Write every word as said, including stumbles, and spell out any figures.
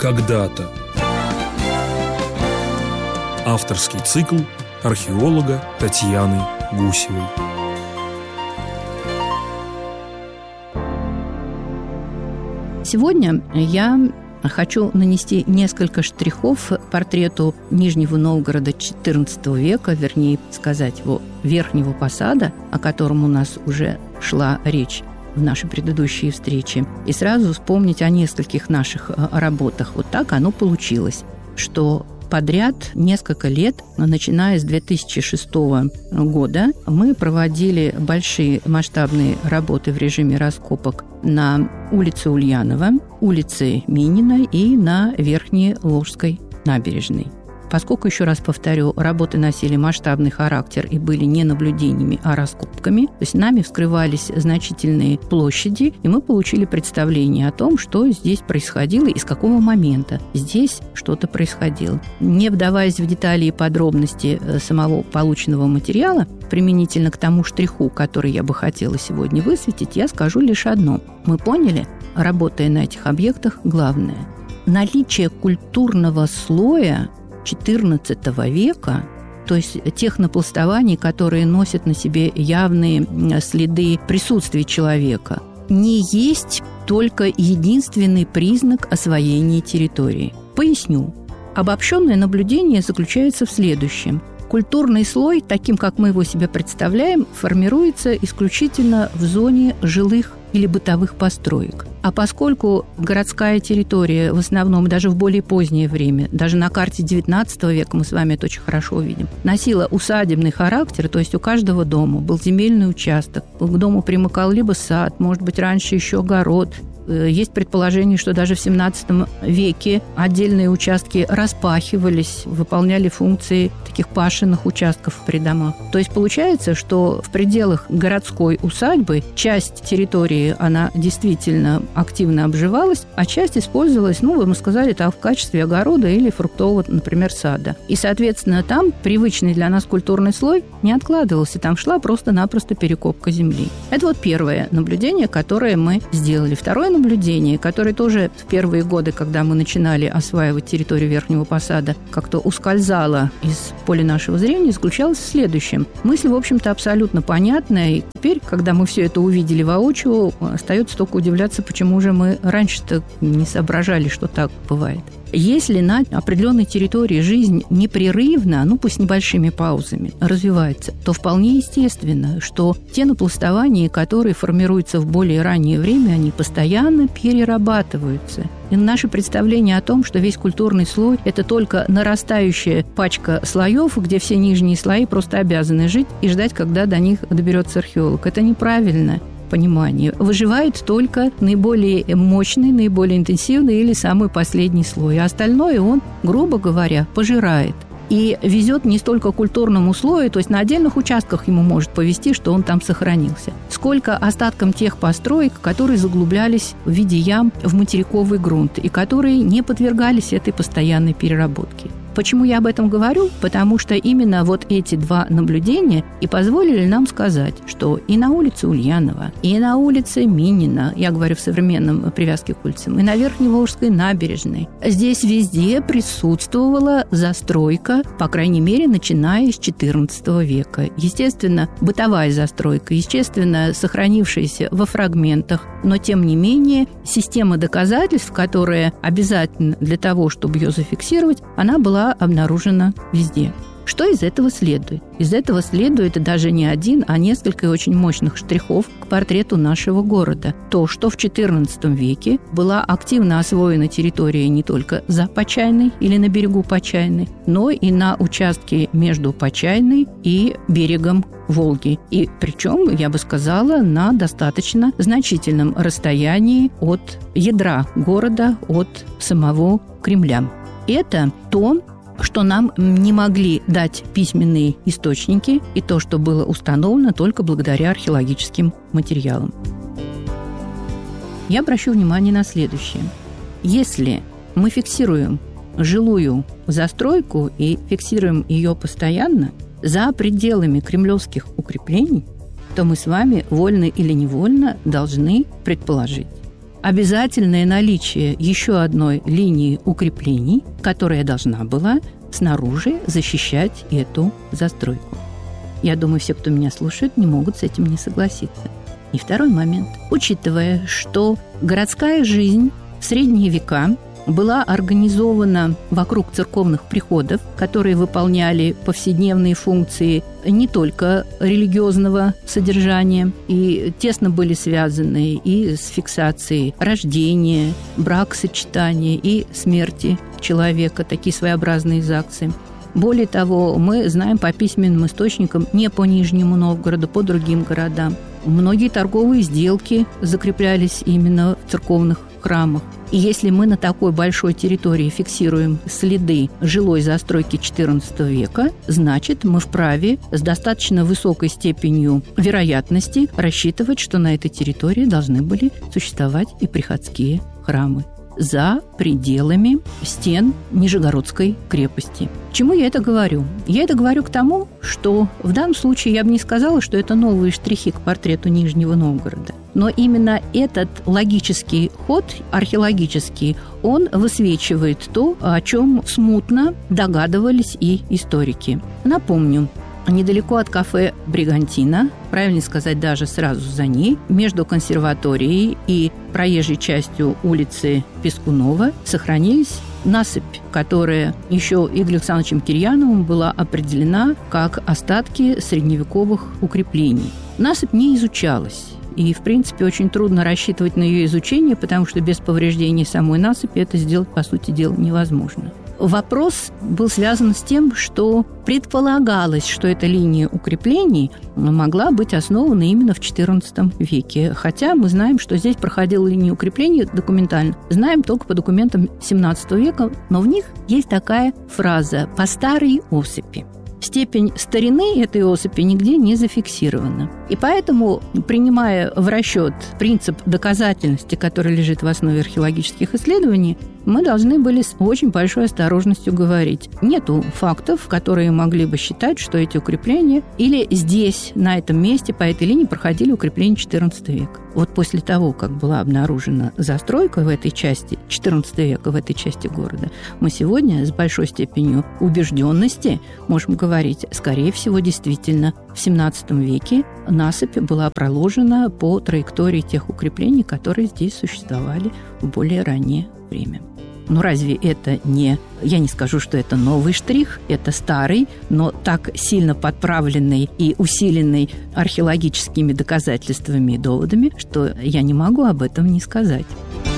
Когда-то. Авторский цикл археолога Татьяны Гусевой. Сегодня я хочу нанести несколько штрихов портрету Нижнего Новгорода четырнадцатого века, вернее сказать, его Верхнего Посада, о котором у нас уже шла речь в нашей предыдущей встрече, и сразу вспомнить о нескольких наших работах. Вот так оно получилось, что подряд несколько лет, начиная с две тысячи шестого года, мы проводили большие масштабные работы в режиме раскопок на улице Ульянова, улице Минина и на Верхней Волжской набережной. Поскольку, еще раз повторю, работы носили масштабный характер и были не наблюдениями, а раскопками, то есть нами вскрывались значительные площади, и мы получили представление о том, что здесь происходило и с какого момента здесь что-то происходило. Не вдаваясь в детали и подробности самого полученного материала, применительно к тому штриху, который я бы хотела сегодня высветить, я скажу лишь одно. Мы поняли, работая на этих объектах, главное – наличие культурного слоя четырнадцатого века, то есть тех напластований, которые носят на себе явные следы присутствия человека, не есть только единственный признак освоения территории. Поясню. Обобщенное наблюдение заключается в следующем. Культурный слой, таким, как мы его себе представляем, формируется исключительно в зоне жилых или бытовых построек. А поскольку городская территория в основном, даже в более позднее время, даже на карте девятнадцатого века, мы с вами это очень хорошо увидим, носила усадебный характер, то есть у каждого дома был земельный участок, к дому примыкал либо сад, может быть, раньше еще огород. Есть предположение, что даже в семнадцатом веке отдельные участки распахивались, выполняли функции таких пашенных участков при домах. То есть получается, что в пределах городской усадьбы часть территории, она действительно активно обживалась, а часть использовалась, ну, вы мы сказали, так, в качестве огорода или фруктового, например, сада. И, соответственно, там привычный для нас культурный слой не откладывался, там шла просто-напросто перекопка земли. Это вот первое наблюдение, которое мы сделали. Второе наблюдение, которое тоже в первые годы, когда мы начинали осваивать территорию Верхнего Посада, как-то ускользало из поля нашего зрения, заключалось в следующем. Мысль, в общем-то, абсолютно понятная. И теперь, когда мы все это увидели воочию, остается только удивляться, почему же мы раньше-то не соображали, что так бывает. Если на определенной территории жизнь непрерывно, ну пусть с небольшими паузами, развивается, то вполне естественно, что те напластования, которые формируются в более раннее время, они постоянно перерабатываются. И наше представление о том, что весь культурный слой – это только нарастающая пачка слоев, где все нижние слои просто обязаны жить и ждать, когда до них доберется археолог. Это неправильно. Понимание. Выживает только наиболее мощный, наиболее интенсивный или самый последний слой. А остальное он, грубо говоря, пожирает. И везет не столько культурному слою, то есть на отдельных участках ему может повезти, что он там сохранился, сколько остаткам тех построек, которые заглублялись в виде ям в материковый грунт и которые не подвергались этой постоянной переработке. Почему я об этом говорю? Потому что именно вот эти два наблюдения и позволили нам сказать, что и на улице Ульянова, и на улице Минина, я говорю в современном привязке к улицам, и на Верхней Волжской набережной, здесь везде присутствовала застройка, по крайней мере, начиная с четырнадцатого века. Естественно, бытовая застройка, естественно, сохранившаяся во фрагментах, но, тем не менее, система доказательств, которая обязательна для того, чтобы ее зафиксировать, она была обнаружена везде. Что из этого следует? Из этого следует даже не один, а несколько очень мощных штрихов к портрету нашего города. То, что в четырнадцатом веке была активно освоена территория не только за Почайной или на берегу Почайны, но и на участке между Почайной и берегом Волги. И причем, я бы сказала, на достаточно значительном расстоянии от ядра города, от самого Кремля. Это то, что нам не могли дать письменные источники, и то, что было установлено только благодаря археологическим материалам. Я обращу внимание на следующее. Если мы фиксируем жилую застройку и фиксируем ее постоянно за пределами кремлевских укреплений, то мы с вами, вольно или невольно, должны предположить, обязательное наличие еще одной линии укреплений, которая должна была снаружи защищать эту застройку. Я думаю, все, кто меня слушает, не могут с этим не согласиться. И второй момент. Учитывая, что городская жизнь в средние века была организована вокруг церковных приходов, которые выполняли повседневные функции не только религиозного содержания, и тесно были связаны и с фиксацией рождения, бракосочетания и смерти человека, такие своеобразные ЗАГСы. Более того, мы знаем по письменным источникам не по Нижнему Новгороду, по другим городам. Многие торговые сделки закреплялись именно в церковных храмах. И если мы на такой большой территории фиксируем следы жилой застройки четырнадцатого века, значит, мы вправе с достаточно высокой степенью вероятности рассчитывать, что на этой территории должны были существовать и приходские храмы за пределами стен Нижегородской крепости. К чему я это говорю? Я это говорю к тому, что в данном случае я бы не сказала, что это новые штрихи к портрету Нижнего Новгорода. Но именно этот логический ход, археологический, он высвечивает то, о чем смутно догадывались и историки. Напомню, недалеко от кафе «Бригантина», правильно сказать, даже сразу за ней, между консерваторией и проезжей частью улицы Пескунова сохранились насыпь, которая еще Игорем Александровичем Кирьяновым была определена как остатки средневековых укреплений. Насыпь не изучалась. И, в принципе, очень трудно рассчитывать на ее изучение, потому что без повреждений самой насыпи это сделать, по сути дела, невозможно. Вопрос был связан с тем, что предполагалось, что эта линия укреплений могла быть основана именно в четырнадцатом веке. Хотя мы знаем, что здесь проходила линия укреплений документально. Знаем только по документам семнадцатого века, но в них есть такая фраза «по старой осыпи». Степень старины этой осыпи нигде не зафиксирована. И поэтому, принимая в расчет принцип доказательности, который лежит в основе археологических исследований, мы должны были с очень большой осторожностью говорить. Нету фактов, которые могли бы считать, что эти укрепления или здесь, на этом месте, по этой линии проходили укрепления четырнадцатого века. Вот после того, как была обнаружена застройка в этой части, четырнадцатого века в этой части города, мы сегодня с большой степенью убежденности можем говорить, скорее всего, действительно, в семнадцатом веке насыпь была проложена по траектории тех укреплений, которые здесь существовали в более раннее время. Ну разве это не... Я не скажу, что это новый штрих, это старый, но так сильно подправленный и усиленный археологическими доказательствами и доводами, что я не могу об этом не сказать.